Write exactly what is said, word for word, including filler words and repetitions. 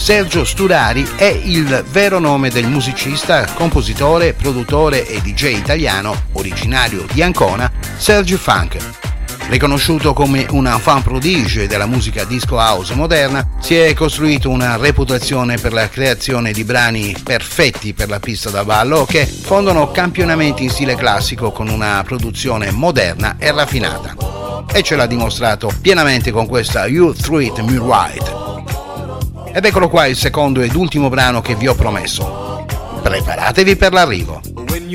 Sergio Sturari è il vero nome del musicista, compositore, produttore e D J italiano, originario di Ancona, Sergio Funk. Riconosciuto come un fan prodige della musica disco house moderna, si è costruito una reputazione per la creazione di brani perfetti per la pista da ballo che fondono campionamenti in stile classico con una produzione moderna e raffinata. E ce l'ha dimostrato pienamente con questa You Treat Me Right. Ed eccolo qua il secondo ed ultimo brano che vi ho promesso. Preparatevi per l'arrivo.